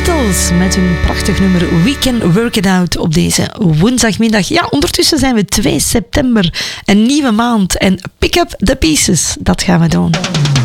Beatles met hun prachtig nummer We Can Work It Out op deze woensdagmiddag. Ja, ondertussen zijn we 2 september, een nieuwe maand en pick up the pieces, dat gaan we doen.